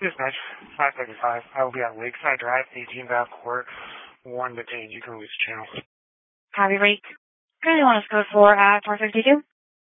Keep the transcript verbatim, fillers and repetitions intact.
This match, five thirty-five. I will be at Lakeside Drive, eighteen Bath Court, one detained. You can release the channel. Copy rate. Currently want us code four at four fifty-two.